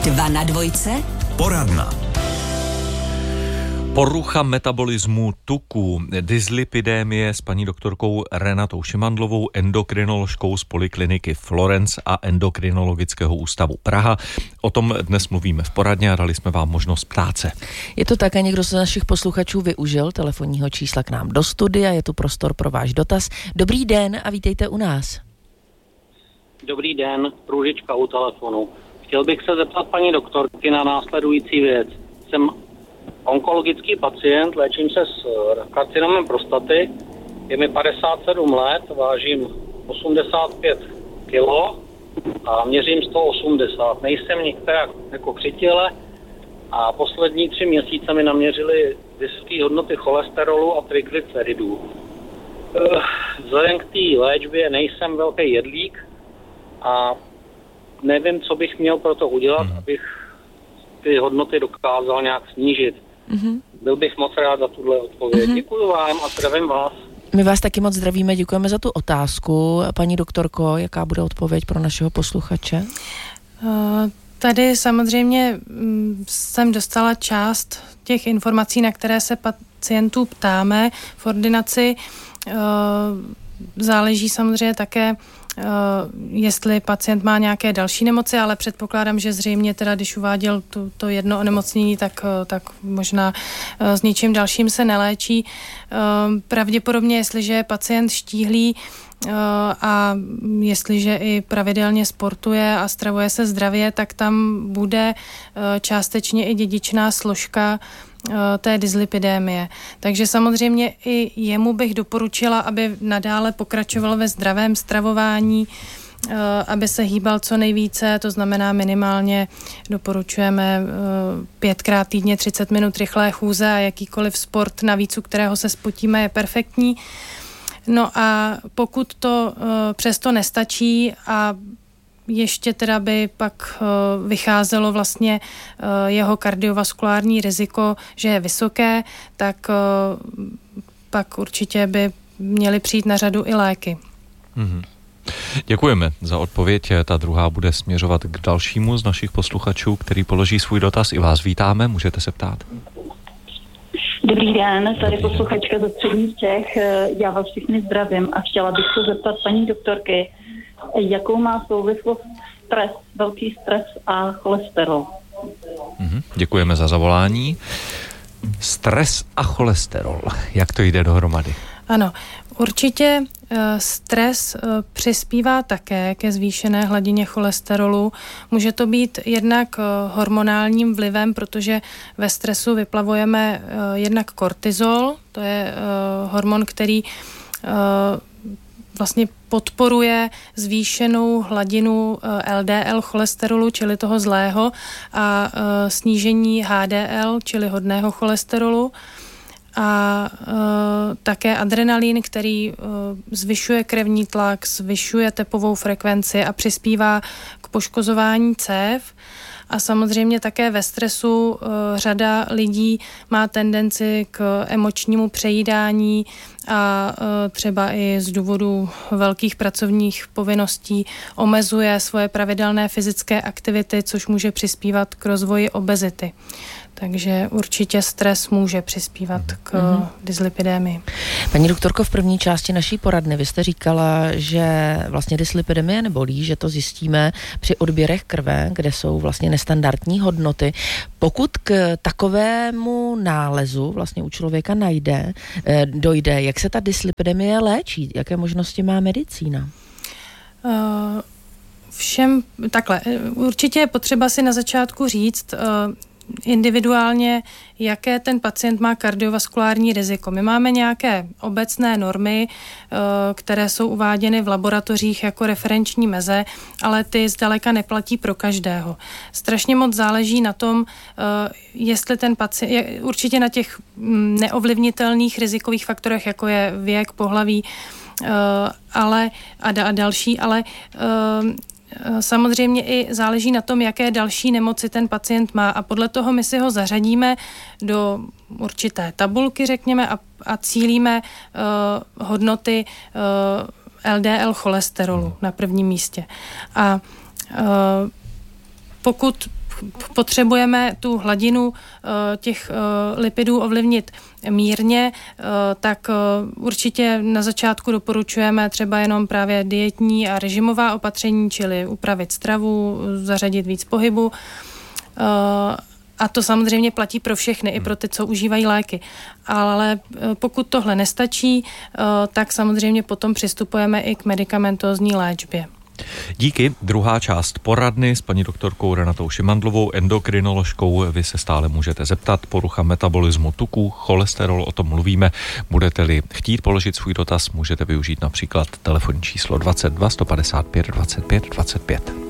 2 na dvojce. Poradna. Porucha metabolismu tuku, dyslipidémie s paní doktorkou Renatou Šimandlovou, endokrinoložkou z polikliniky Florence a endokrinologického ústavu Praha. O tom dnes mluvíme v poradně a dali jsme vám možnost ptát se. Je to tak a někdo z našich posluchačů využil telefonního čísla k nám do studia, je tu prostor pro váš dotaz. Dobrý den a vítejte u nás. Dobrý den, Růžička u telefonu. Chtěl bych se zeptat paní doktorky na následující věc. Jsem onkologický pacient, léčím se s karcinomem prostaty, je mi 57 let, vážím 85 kilo a měřím 180. Nejsem některá jako křitěle a poslední 3 měsíce mi naměřili vysoké hodnoty cholesterolu a triglyceridů. Vzhledem k té léčbě nejsem velký jedlík a nevím, co bych měl pro to udělat, abych ty hodnoty dokázal nějak snížit. Byl bych moc rád za tuhle odpověď. Děkuji vám a zdravím vás. My vás taky moc zdravíme, děkujeme za tu otázku. Paní doktorko, jaká bude odpověď pro našeho posluchače? Tady samozřejmě jsem dostala část těch informací, na které se pacientů ptáme v ordinaci. Záleží samozřejmě také, jestli pacient má nějaké další nemoci, ale předpokládám, že zřejmě teda, když uváděl to jedno onemocnění, tak možná s něčím dalším se neléčí. Pravděpodobně, jestliže je pacient štíhlý a jestliže i pravidelně sportuje a stravuje se zdravě, tak tam bude částečně i dědičná složka té dyslipidémie. Takže samozřejmě i jemu bych doporučila, aby nadále pokračoval ve zdravém stravování, aby se hýbal co nejvíce, to znamená minimálně doporučujeme 5krát týdně 30 minut rychlé chůze a jakýkoliv sport navíc, u kterého se spotíme, je perfektní. No a pokud to přesto nestačí a ještě teda by pak vycházelo vlastně jeho kardiovaskulární riziko, že je vysoké, tak pak určitě by měly přijít na řadu i léky. Děkujeme za odpověď. Ta druhá bude směřovat k dalšímu z našich posluchačů, který položí svůj dotaz. I vás vítáme, můžete se ptát. Dobrý den, tady posluchačka ze středních Čech. Já vás všichni zdravím a chtěla bych se zeptat paní doktorky, jakou má souvislost stres, velký stres a cholesterol. Děkujeme za zavolání. Stres a cholesterol, jak to jde dohromady? Ano, určitě stres přispívá také ke zvýšené hladině cholesterolu. Může to být jednak hormonálním vlivem, protože ve stresu vyplavujeme jednak kortizol, to je hormon, který vlastně podporuje zvýšenou hladinu LDL cholesterolu, čili toho zlého, a snížení HDL, čili hodného cholesterolu. A také adrenalin, který zvyšuje krevní tlak, zvyšuje tepovou frekvenci a přispívá k poškozování cév. A samozřejmě také ve stresu řada lidí má tendenci k emočnímu přejídání a třeba i z důvodu velkých pracovních povinností omezuje svoje pravidelné fyzické aktivity, což může přispívat k rozvoji obezity. Takže určitě stres může přispívat k dyslipidémii. Paní doktorko, v první části naší poradny vy jste říkala, že vlastně dyslipidemie nebolí, že to zjistíme při odběrech krve, kde jsou vlastně nestandardní hodnoty. Pokud k takovému nálezu vlastně u člověka dojde, jak se ta dyslipidemie léčí? Jaké možnosti má medicína? Takhle. Určitě je potřeba si na začátku říct, individuálně, jaké ten pacient má kardiovaskulární riziko. My máme nějaké obecné normy, které jsou uváděny v laboratořích jako referenční meze, ale ty zdaleka neplatí pro každého. Strašně moc záleží na tom, jestli ten pacient, určitě na těch neovlivnitelných rizikových faktorech, jako je věk, pohlaví, a další, ale samozřejmě i záleží na tom, jaké další nemoci ten pacient má, a podle toho my si ho zařadíme do určité tabulky, řekněme, a cílíme hodnoty LDL cholesterolu na prvním místě. A pokud potřebujeme tu hladinu těch lipidů ovlivnit mírně, tak určitě na začátku doporučujeme třeba jenom právě dietní a režimová opatření, čili upravit stravu, zařadit víc pohybu. A to samozřejmě platí pro všechny, i pro ty, co užívají léky. Ale pokud tohle nestačí, tak samozřejmě potom přistupujeme i k medikamentózní léčbě. Díky. Druhá část poradny s paní doktorkou Renatou Šimandlovou, endokrinoložkou. Vy se stále můžete zeptat. Porucha metabolismu tuku, cholesterol, o tom mluvíme. Budete-li chtít položit svůj dotaz, můžete využít například telefonní číslo 22 155 25 25.